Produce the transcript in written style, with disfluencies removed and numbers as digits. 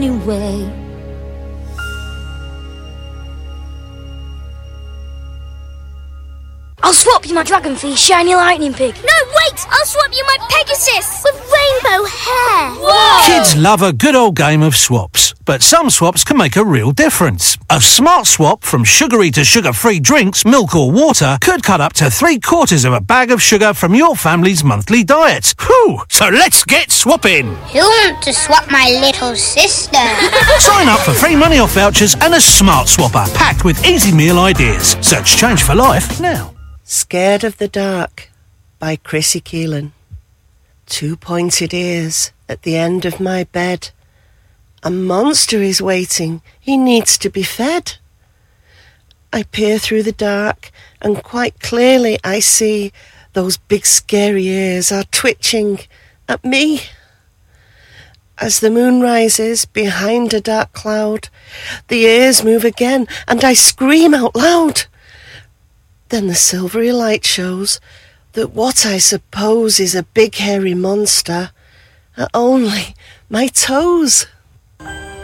anyway. I'll swap you my dragon for your shiny lightning pig. No, wait! I'll swap you my Pegasus with rainbow hair. Whoa! Kids love a good old game of swaps, but some swaps can make a real difference. A smart swap from sugary to sugar-free drinks, milk or water could cut up to 3/4 of a bag of sugar from your family's monthly diet. Whew! So let's get swapping! Who wants to swap my little sister? Sign up for free money off vouchers and a smart swapper packed with easy meal ideas. Search Change for Life now. Scared of the Dark by Chrissy Keelan. 2 pointed ears at the end of my bed. A monster is waiting, he needs to be fed. I peer through the dark and quite clearly I see those big scary ears are twitching at me. As the moon rises behind a dark cloud, the ears move again and I scream out loud. Then the silvery light shows that what I suppose is a big hairy monster are only my toes.